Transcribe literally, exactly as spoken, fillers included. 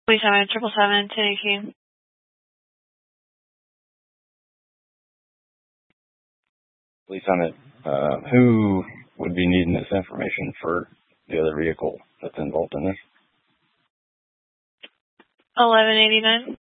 Police seven, triple seven, ten eighteen. Police on it. Uh, who would be needing this information for the other vehicle that's involved in this? eleven eighty-nine.